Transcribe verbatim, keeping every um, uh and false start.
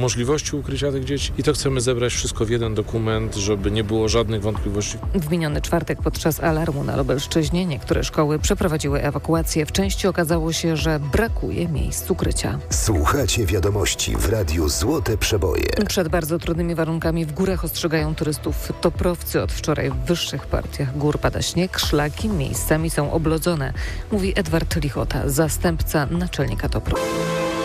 możliwości ukrycia tych dzieci i to chcemy zebrać wszystko w jeden dokument, żeby nie było żadnych wątpliwości. W miniony czwartek podczas alarmu na Lubelszczyźnie niektóre szkoły przeprowadziły ewakuację. W części okazało się, że brakuje miejsc ukrycia. Słuchacie wiadomości w Radiu Złote Przeboje. Przed bardzo trudnymi warunkami w górach ostrzegają turystów toprowcy. Od wczoraj w wyższych partiach gór pada śnieg, szlaki miejscami są oblodzone, mówi Edward Lichota, zastępca naczelnika Topru.